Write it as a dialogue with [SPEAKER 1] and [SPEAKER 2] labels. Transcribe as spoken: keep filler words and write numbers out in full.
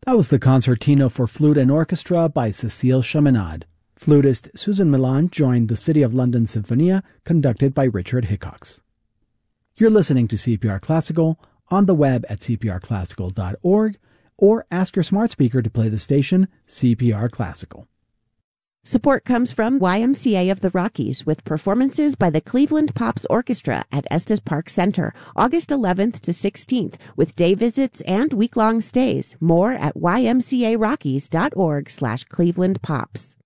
[SPEAKER 1] That was the Concertino for Flute and Orchestra by Cécile Chaminade. Flutist Susan Milan joined the City of London Sinfonia, conducted by Richard Hickox. You're listening to C P R Classical on the web at c p r classical dot org, or ask your smart speaker to play the station C P R Classical.
[SPEAKER 2] Support comes from Y M C A of the Rockies with performances by the Cleveland Pops Orchestra at Estes Park Center, August eleventh to sixteenth, with day visits and week-long stays. More at y m c a rockies dot org slash Cleveland Pops.